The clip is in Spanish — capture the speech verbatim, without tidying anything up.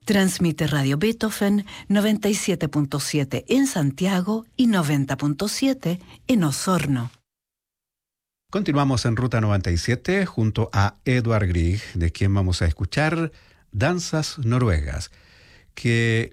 Transmite Radio Beethoven noventa y siete punto siete en Santiago y noventa punto siete en Osorno. Continuamos en Ruta noventa y siete junto a Edvard Grieg, de quien vamos a escuchar Danzas Noruegas, que